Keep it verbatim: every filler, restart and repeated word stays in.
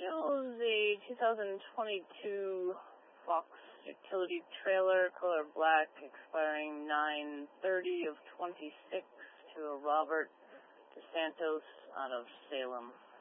shows a two thousand twenty-two Fox utility trailer, color black, expiring nine thirty of twenty-six, to a Robert DeSantos out of Salem.